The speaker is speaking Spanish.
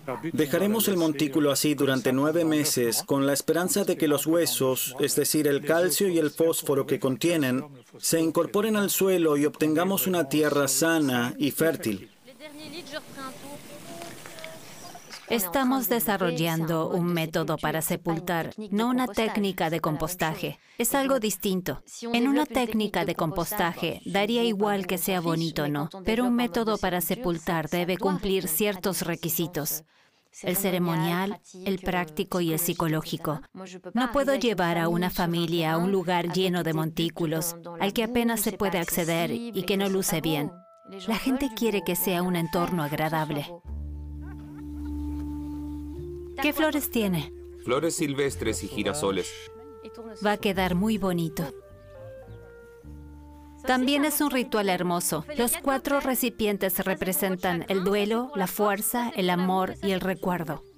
Dejaremos el montículo así durante 9 meses con la esperanza de que los huesos, es decir, el calcio y el fósforo que contienen, se incorporen al suelo y obtengamos una tierra sana y fértil. Estamos desarrollando un método para sepultar, no una técnica de compostaje. Es algo distinto. En una técnica de compostaje, daría igual que sea bonito o no, pero un método para sepultar debe cumplir ciertos requisitos. El ceremonial, el práctico y el psicológico. No puedo llevar a una familia a un lugar lleno de montículos, al que apenas se puede acceder y que no luce bien. La gente quiere que sea un entorno agradable. ¿Qué flores tiene? Flores silvestres y girasoles. Va a quedar muy bonito. También es un ritual hermoso. Los 4 recipientes representan el duelo, la fuerza, el amor y el recuerdo.